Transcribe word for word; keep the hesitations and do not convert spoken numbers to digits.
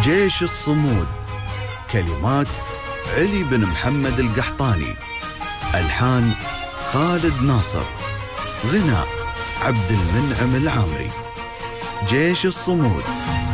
جيش الصمود. كلمات علي بن محمد القحطاني، ألحان خالد ناصر، غناء عبد المنعم العامري. جيش الصمود.